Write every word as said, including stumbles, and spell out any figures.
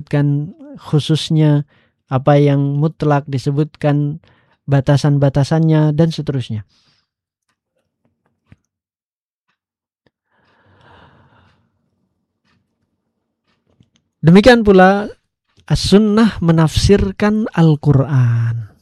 disebutkan khususnya, apa yang mutlak disebutkan batasan-batasannya, dan seterusnya. Demikian pula as-sunnah menafsirkan Al-Quran.